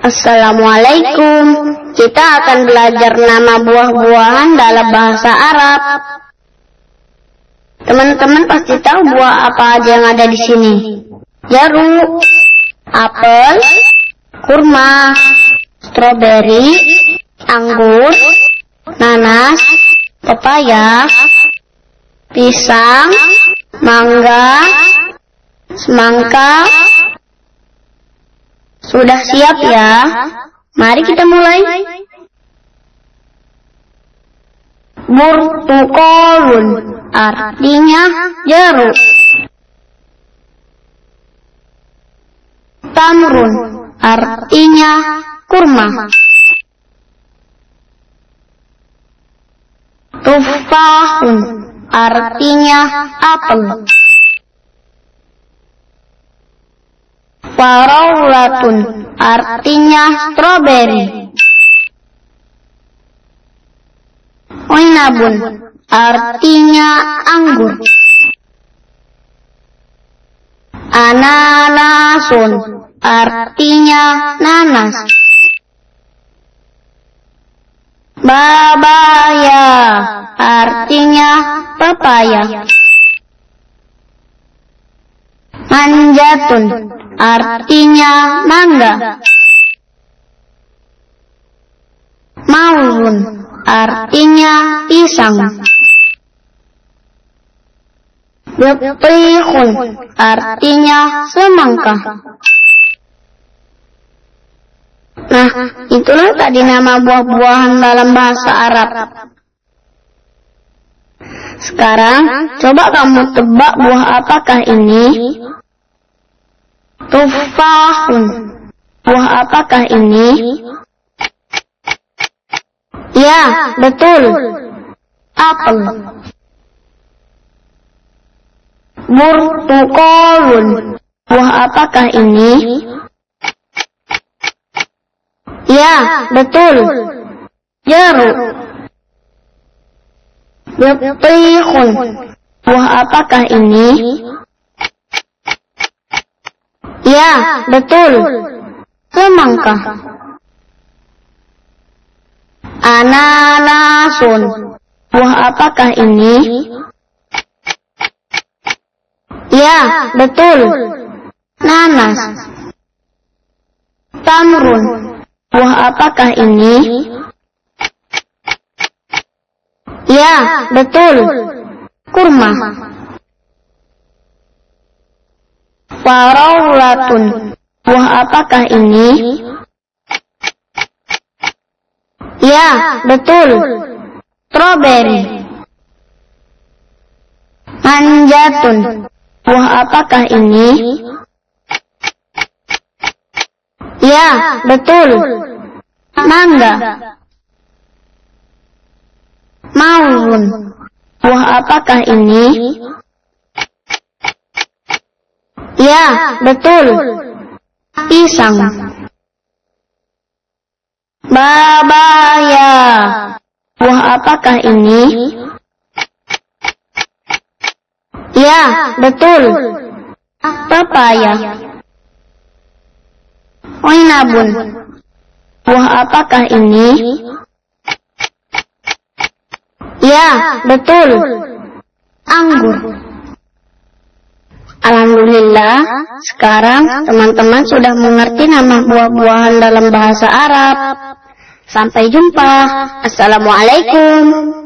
Assalamualaikum. Kita akan belajar nama buah-buahan dalam bahasa Arab. Teman-teman pasti tahu buah apa aja yang ada di sini. Jeruk, apel, kurma, stroberi, anggur, nanas, pepaya, pisang, mangga, semangka. Sudah siap ya? Mari kita mulai. Burtukolun artinya jeruk. Tamrun artinya kurma. Tufahun artinya apel. Farawlatun artinya stroberi. Oinabun artinya anggur. Ananasun artinya nanas. Babaya artinya pepaya. Manjatun artinya mangga. Mauzun artinya pisang. Betrihun artinya semangka. Nah, itulah tadi nama buah-buahan dalam bahasa Arab. Sekarang, coba kamu tebak buah apakah ini? Tufahun. Buah apakah ini? Ya, betul. Apel. Burtukolun. Buah apakah ini? Ya, betul. Jeruk. Betrihun. Buah apakah ini? Ya, betul. Semangka. Ananasun. Buah apakah ini? Ya, betul. Nanas. Tamrun. Buah apakah ini? Ya, betul. Kurma. Farawlatun. Buah apakah ini? Ya, betul. Stroberi. Manjatun. Buah apakah ini? Ya, betul. Mangga. Mauzun. Buah apakah ini? Ya, betul. Pisang. Babaya. Buah apakah ini? Ya, betul. Pepaya. Oinabun. Buah apakah ini? Ya, betul. Anggur. Alhamdulillah, sekarang teman-teman sudah mengerti nama buah-buahan dalam bahasa Arab. Sampai jumpa. Assalamualaikum.